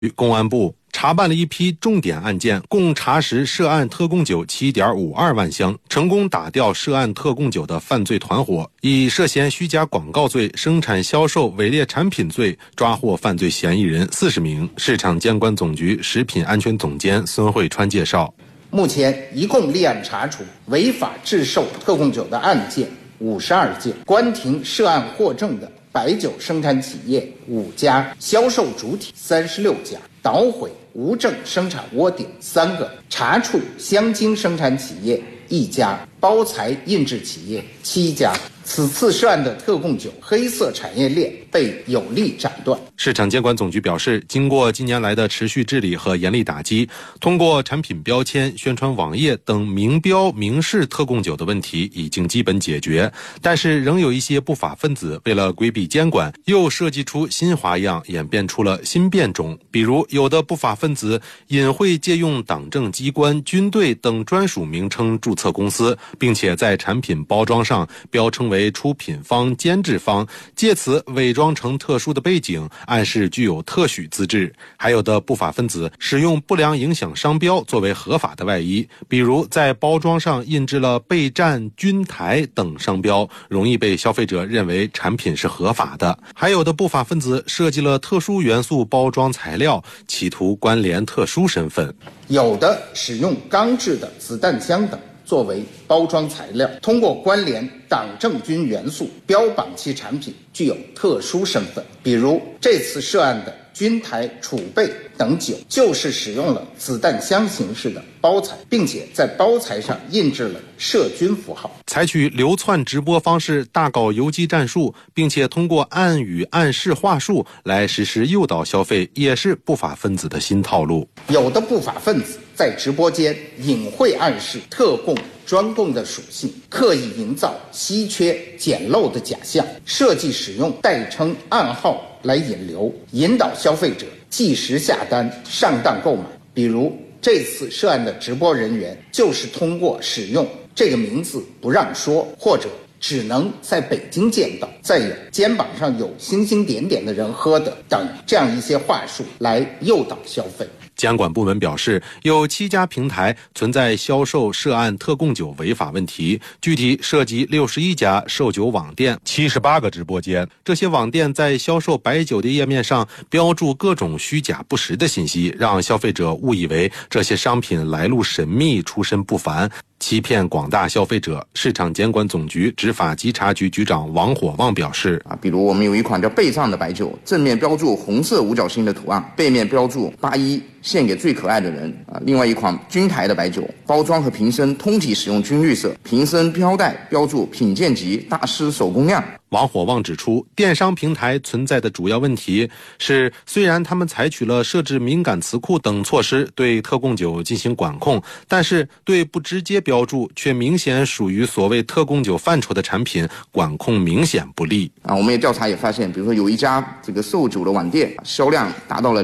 公安部查办了一批重点案件，共查实涉案特供酒 7.52 万箱，成功打掉涉案特供酒的犯罪团伙，以涉嫌虚假广告罪、生产销售伪劣产品罪抓获犯罪嫌疑人40名。市场监管总局食品安全总监孙慧川介绍， 目前一共立案查处违法制售特供酒的案件52件，关停涉案获证的白酒生产企业5家，销售主体36家，捣毁无证生产窝点3个，查处香精生产企业1家，包材印制企业7家。此次涉案的特供酒黑色产业链被有力斩断。 市场监管总局表示，经过近年来的持续治理和严厉打击，通过产品标签、宣传网页等明标明示特供酒的问题已经基本解决，但是仍有一些不法分子为了规避监管，又设计出新花样，演变出了新变种。比如，有的不法分子隐晦借用党政机关、军队等专属名称注册公司，并且在产品包装上标称为出品方、监制方，借此伪装成特殊的背景，暗示具有特许资质。还有的不法分子使用不良影响商标作为合法的外衣，比如在包装上印制了备战、军台等商标，容易被消费者认为产品是合法的。还有的不法分子设计了特殊元素包装材料，企图关联特殊身份。 有的使用钢制的子弹枪等作为包装材料，通过关联党政军元素标榜其产品具有特殊身份。比如这次涉案的军台储备等酒，就是使用了子弹箱形式的包材，并且在包材上印制了涉军符号。 采取流窜直播方式大搞游击战术，并且通过暗语暗示话术来实施诱导消费，也是不法分子的新套路。 有的不法分子在直播间隐晦暗示特供专供的属性，刻意营造稀缺简陋的假象，设计使用代称暗号来引流，引导消费者即时下单上当购买。比如这次涉案的直播人员就是通过使用这个名字不让说，或者只能在北京见到，再有肩膀上有星星点点的人喝的等这样一些话术来诱导消费。 监管部门表示，有7家平台存在销售涉案特供酒违法问题，具体涉及61家售酒网店、78个直播间。这些网店在销售白酒的页面上标注各种虚假不实的信息，让消费者误以为这些商品来路神秘、出身不凡，欺骗广大消费者。市场监管总局执法稽查局局长王火旺表示， 比如我们有一款叫贝藏的白酒，正面标注红色五角星的图案，背面标注81献给最可爱的人。另外一款军台的白酒，包装和瓶身通体使用军绿色，瓶身标带标注品鉴级大师手工酿。 王火旺指出，电商平台存在的主要问题是，虽然他们采取了设置敏感词库等措施对特供酒进行管控，但是对不直接标注却明显属于所谓特供酒范畴的产品管控明显不力。 我们也调查也发现，比如说有一家这个售酒的网店，销量达到了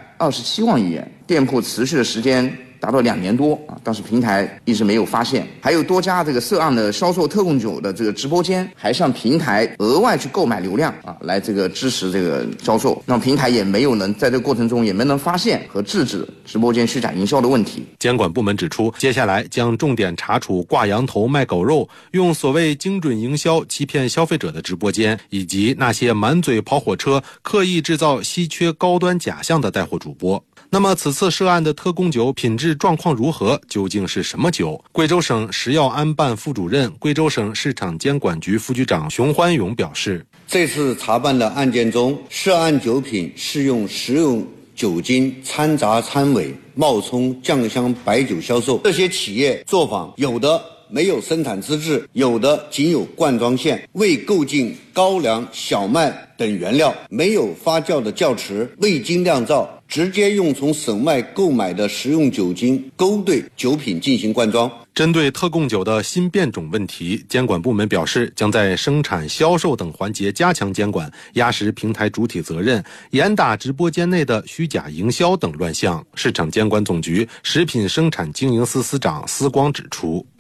227万余元，店铺持续的时间达到2年多但是平台一直没有发现。还有多家这个涉案的销售特供酒的这个直播间，还向平台额外去购买流量来这个支持这个销售，让平台也没有能在这个过程中也没能发现和制止直播间虚假营销的问题。 监管部门指出，接下来将重点查处挂羊头卖狗肉，用所谓精准营销欺骗消费者的直播间，以及那些满嘴跑火车、刻意制造稀缺高端假象的带货主播。那么此次涉案的特供酒品质状况如何？究竟是什么酒？贵州省食药安办副主任、贵州省市场监管局副局长熊欢勇表示， 这次查办的案件中，涉案酒品是用食用酒精掺杂掺伪，冒充酱香白酒销售。这些企业作坊有的没有生产资质，有的仅有灌装线，未购进高粱、小麦等原料，没有发酵的窖池，未经酿造，直接用从省外购买的食用酒精勾兑酒品进行灌装。 针对特供酒的新变种问题，监管部门表示，将在生产、销售等环节加强监管，压实平台主体责任，严打直播间内的虚假营销等乱象。市场监管总局食品生产经营司司长司光指出，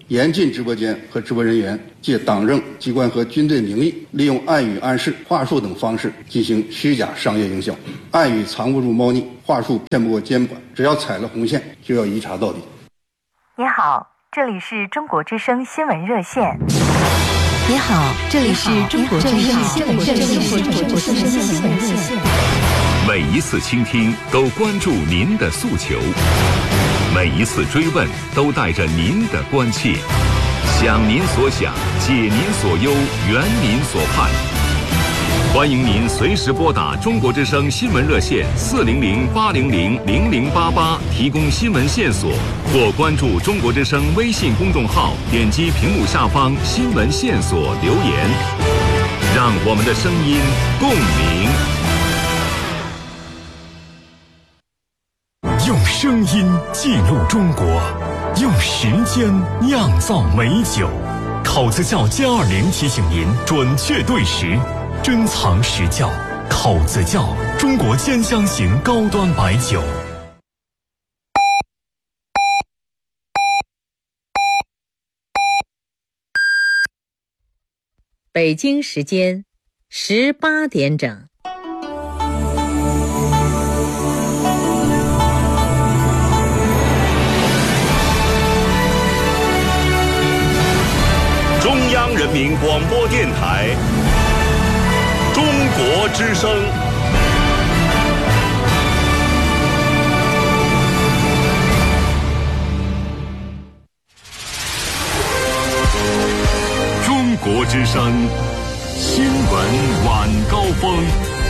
严禁直播间和直播人员借党政机关和军队名义，利用暗语、暗示、话术等方式进行虚假商业营销。暗语藏不住猫腻，话术骗不过监管，只要踩了红线，就要一查到底。 你好，这里是中国之声新闻热线。 你好，这里是中国之声新闻热线。 每一次倾听都关注您的诉求，每一次追问都带着您的关切，想您所想，解您所忧，圆您所盼。欢迎您随时拨打中国之声新闻热线400-800-0088提供新闻线索，或关注中国之声微信公众号，点击屏幕下方新闻线索留言，让我们的声音共鸣。 用声音记录中国，用时间酿造美酒。口子窖J20提醒您准确对时，珍藏实窖。口子窖，中国兼香型高端白酒。 北京时间18点整。 中央人民广播电台中国之声。中国之声新闻晚高峰。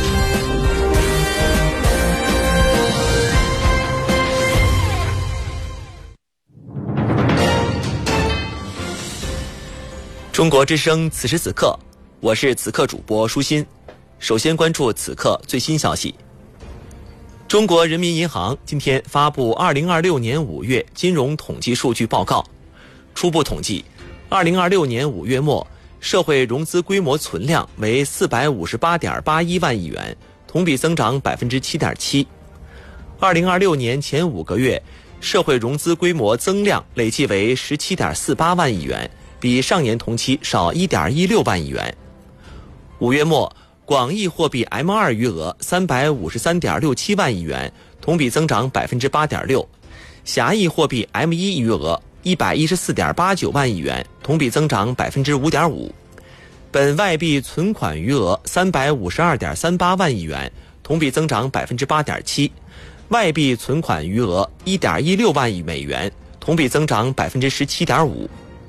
中国之声此时此刻，我是此刻主播舒心。首先关注此刻最新消息。中国人民银行今天发布2026年5月金融统计数据报告。初步统计，2026年5月末，社会融资规模存量为458.81万亿元，同比增长 7.7%。2026年前5个月，社会融资规模增量累计为17.48万亿元，比上年同期少 1.16万亿元。5月末，广义货币 M2 余额353.67万亿元，同比增长 8.6%； 狭义货币 M1 余额114.89万亿元，同比增长 5.5%； 本外币存款余额352.38万亿元，同比增长 8.7%； 外币存款余额1.16万亿美元，同比增长 17.5%。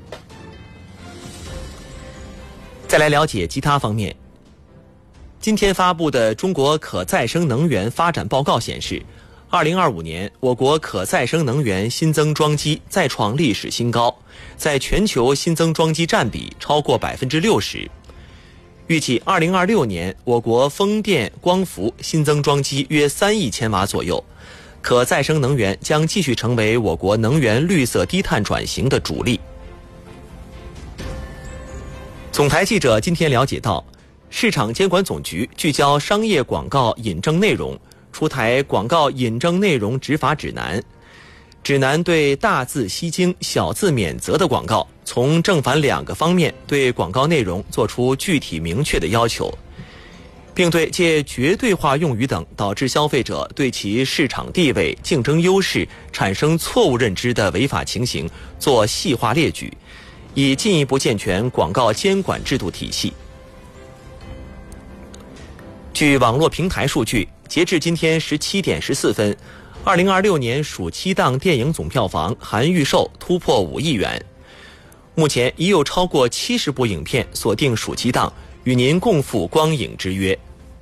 再来了解其他方面。今天发布的中国可再生能源发展报告显示，2025年我国可再生能源新增装机再创历史新高，在全球新增装机占比超过 60%。预计2026年我国风电、光伏新增装机约3亿千瓦左右，可再生能源将继续成为我国能源绿色低碳转型的主力。总台记者今天了解到，市场监管总局聚焦商业广告引证内容，出台广告引证内容执法指南。指南对大字吸睛、小字免责的广告，从正反2个方面对广告内容做出具体明确的要求，并对借绝对化用语等导致消费者对其市场地位、竞争优势产生错误认知的违法情形做细化列举，以进一步健全广告监管制度体系。据网络平台数据，截至今天17点14分，2026年暑期档电影总票房含预售突破5亿元。目前已有超过70部影片锁定暑期档，与您共赴光影之约。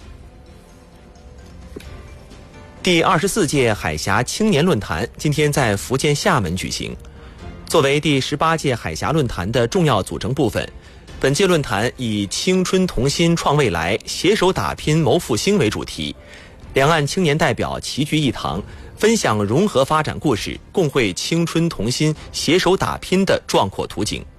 第24届海峡青年论坛今天在福建厦门举行。作为第18届海峡论坛的重要组成部分，本届论坛以青春同心创未来，携手打拼谋复兴为主题，两岸青年代表齐聚一堂，分享融合发展故事，共绘青春同心携手打拼的壮阔图景。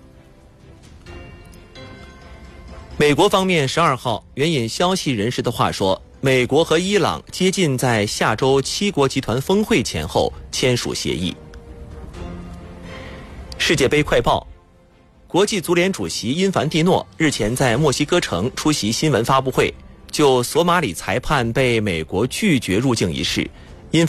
美国方面12号援引消息人士的话说，美国和伊朗接近在下周7国集团峰会前后签署协议。 世界杯快报：国际足联主席因凡蒂诺日前在墨西哥城出席新闻发布会，就索马里裁判被美国拒绝入境一事